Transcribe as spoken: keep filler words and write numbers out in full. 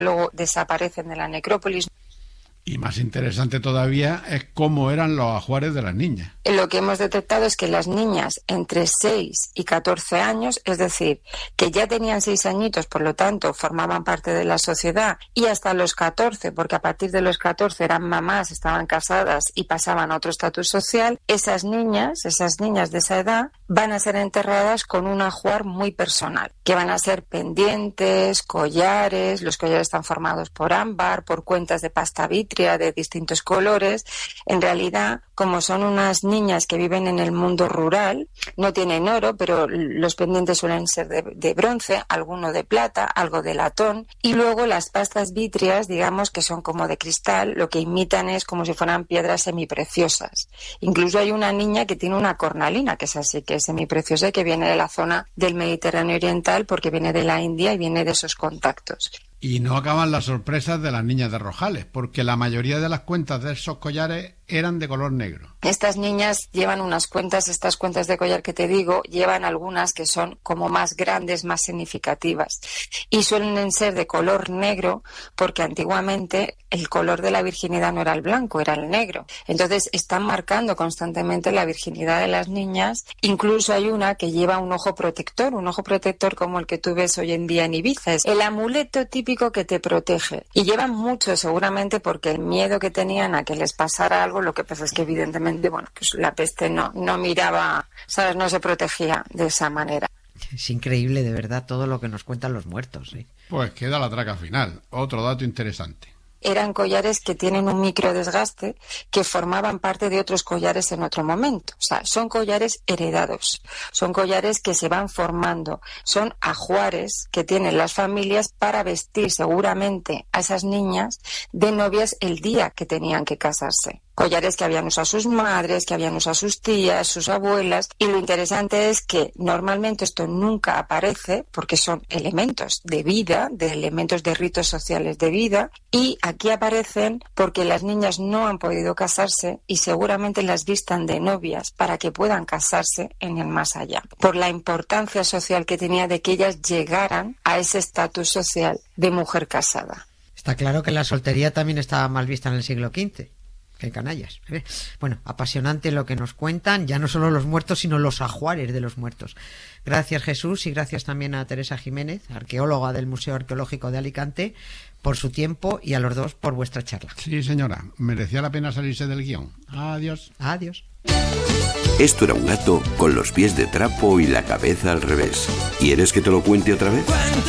luego desaparecen de la necrópolis. Y más interesante todavía es cómo eran los ajuares de las niñas. Lo que hemos detectado es que las niñas entre seis y catorce años, es decir, que ya tenían seis añitos, por lo tanto formaban parte de la sociedad, y hasta los catorce, porque a partir de los catorce eran mamás, estaban casadas y pasaban a otro estatus social, esas niñas, esas niñas de esa edad, van a ser enterradas con un ajuar muy personal, que van a ser pendientes, collares. Los collares están formados por ámbar, por cuentas de pasta vítrea de distintos colores. En realidad, como son unas niñas que viven en el mundo rural, no tienen oro, pero los pendientes suelen ser de, de bronce, alguno de plata, algo de latón, y luego las pastas vítreas, digamos que son como de cristal, lo que imitan es como si fueran piedras semipreciosas. Incluso hay una niña que tiene una cornalina, que es así, que es semipreciosa y que viene de la zona del Mediterráneo oriental porque viene de la India y viene de esos contactos. Y no acaban las sorpresas de las niñas de Rojales, porque la mayoría de las cuentas de esos collares eran de color negro. Estas niñas llevan unas cuentas, estas cuentas de collar que te digo, llevan algunas que son como más grandes, más significativas. Y suelen ser de color negro porque antiguamente el color de la virginidad no era el blanco, era el negro. Entonces están marcando constantemente la virginidad de las niñas. Incluso hay una que lleva un ojo protector, un ojo protector como el que tú ves hoy en día en Ibiza. Es el amuleto típico que te protege. Y llevan mucho seguramente porque el miedo que tenían a que les pasara algo, lo que pasa es que evidentemente, bueno, pues la peste no, no miraba, ¿sabes? No se protegía de esa manera. Es increíble, de verdad, todo lo que nos cuentan los muertos, ¿eh? Pues queda la traca final. Otro dato interesante. Eran collares que tienen un microdesgaste que formaban parte de otros collares en otro momento. O sea, son collares heredados, son collares que se van formando, son ajuares que tienen las familias para vestir seguramente a esas niñas de novias el día que tenían que casarse. Collares que habían usado sus madres, que habían usado sus tías, sus abuelas, y lo interesante es que normalmente esto nunca aparece porque son elementos de vida, de elementos de ritos sociales de vida, y aquí aparecen porque las niñas no han podido casarse y seguramente las vistan de novias para que puedan casarse en el más allá, por la importancia social que tenía de que ellas llegaran a ese estatus social de mujer casada. Está claro que la soltería también estaba mal vista en el siglo quince. Qué canallas. Bueno, apasionante lo que nos cuentan, ya no solo los muertos, sino los ajuares de los muertos. Gracias, Jesús, y gracias también a Teresa Jiménez, arqueóloga del Museo Arqueológico de Alicante, por su tiempo, y a los dos por vuestra charla. Sí, señora, merecía la pena salirse del guión. Adiós. Adiós. Esto era un gato con los pies de trapo y la cabeza al revés. ¿Quieres que te lo cuente otra vez?